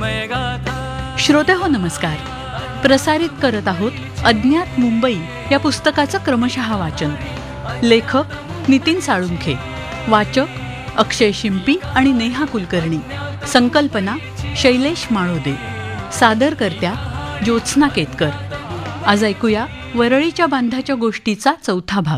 श्रोते हो नमस्कार. प्रसारित करत आहोत अज्ञात मुंबई या पुस्तकाचं क्रमशः वाचन. लेखक नितीन साळुंखे, वाचक अक्षय शिंपी आणि नेहा कुलकर्णी. संकल्पना शैलेश माळोदे. सादरकर्त्या ज्योत्स्ना केतकर. आज ऐकूया वरळीच्या बांधाच्या गोष्टीचा 4था भाग.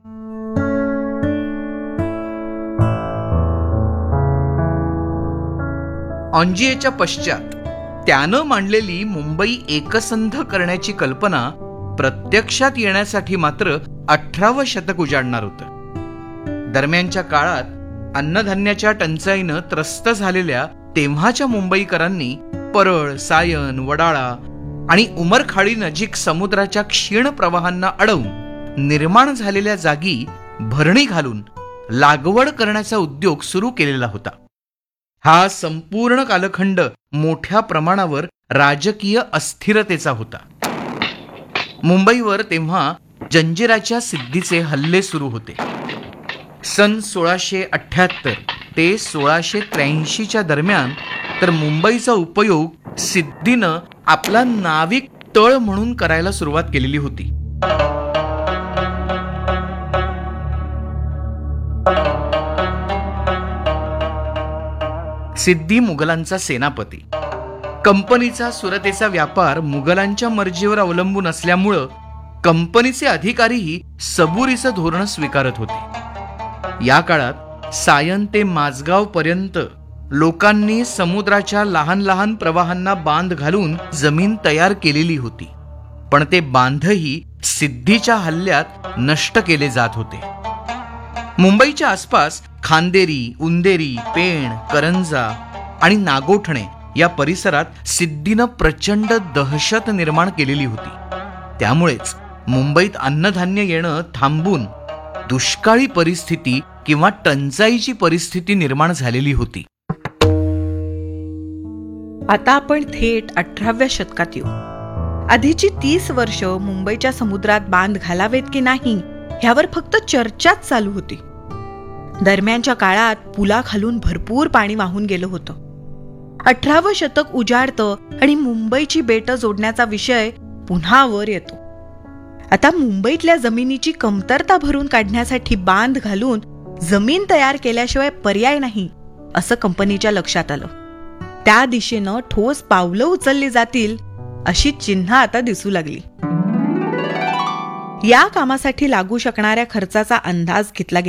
ऑंजिएच्या पश्चात त्यानं मांडलेली मुंबई एकसंध करण्याची कल्पना प्रत्यक्षात येण्यासाठी मात्र 18वं शतक उजाडणार होतं. दरम्यानच्या काळात अन्नधान्याच्या टंचाईनं त्रस्त झालेल्या तेव्हाच्या मुंबईकरांनी परळ, सायन, वडाळा आणि उमरखाडी नजीक समुद्राच्या क्षीण प्रवाहांना अडवून निर्माण झालेल्या जागी भरणी घालून लागवड करण्याचा उद्योग सुरू केलेला होता. हा संपूर्ण कालखंड मोठ्या प्रमाणावर राजकीय अस्थिरतेचा होता. मुंबईवर तेव्हा जंजिराच्या सिद्धीचे हल्ले सुरू होते. सन 1678 ते 1683च्या दरम्यान तर मुंबईचा उपयोग सिद्धीनं आपला नाविक तळ म्हणून करायला सुरुवात केलेली होती. सिद्धी मुघलांचा सेनापती. कंपनीचा सुरतेचा व्यापार मुघलांच्या मर्जीवर अवलंबून असल्यामुळं कंपनीचे अधिकारीही सबुरीचं धोरण स्वीकारत होते. या काळात सायन ते माझगाव पर्यंत लोकांनी समुद्राच्या लहान लहान प्रवाहांना बांध घालून जमीन तयार केलेली होती. पण ते बांधही सिद्धीच्या हल्ल्यात नष्ट केले जात होते. मुंबईच्या आसपास खांदेरी, उंदेरी, पेण, करंजा आणि नागोठणे या परिसरात सिद्धीनं प्रचंड दहशत निर्माण केलेली होती. त्यामुळेच मुंबईत अन्नधान्य येणं थांबून दुष्काळी परिस्थिती किंवा टंचाईची परिस्थिती निर्माण झालेली होती. आता आपण थेट 18व्या शतकात येऊ. आधीची 30 वर्ष मुंबईच्या समुद्रात बांध घालावेत की नाही ह्यावर फक्त चर्चाच चालू होती. दरम्यानच्या काळात पुलाखालून भरपूर पाणी वाहून गेलं होतं. 18वं शतक उजाडतं आणि मुंबईची बेटं जोडण्याचा विषय पुन्हा वर येतो. आता मुंबईतल्या जमिनीची कमतरता भरून काढण्यासाठी बांध घालून जमीन तयार केल्याशिवाय पर्याय नाही असं कंपनीच्या लक्षात आलं. त्या दिशेनं ठोस पावलं उचलली जातील अशी चिन्ह आता दिसू लागली. या कामासाठी लागू शकणाऱ्या खर्चाचा अंदाज घेतला